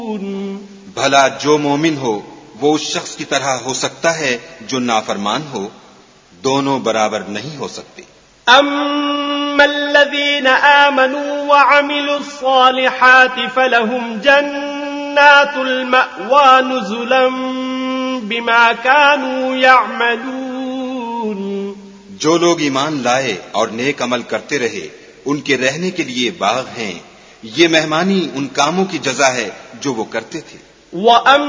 भला जो मोमिन हो वो उस शख्स की तरह हो सकता है जो नाफरमान हो, दोनों बराबर नहीं हो सकते। अम्मल्लज़ीन आमनू व अमिलुस्सालिहात फलहुम जन्नातुल मअवा नुज़ुलन बिमा कानू यअमलून। जो लोग ईमान लाए और नेक अमल करते रहे, उनके रहने के लिए बाग हैं। ये मेहमानी उन कामों की जजा है जो वो करते थे।